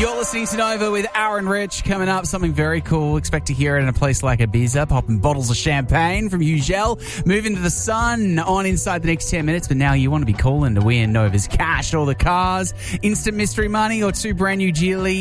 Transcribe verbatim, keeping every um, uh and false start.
You're listening to Nova with Aaron Rich. Coming up, something very cool. Expect to hear it in a place like Ibiza. Popping bottles of champagne from Ugel. Moving to the sun on inside the next ten minutes. But now you want to be calling to win Nova's cash or the cars, instant mystery money, or two brand new Geely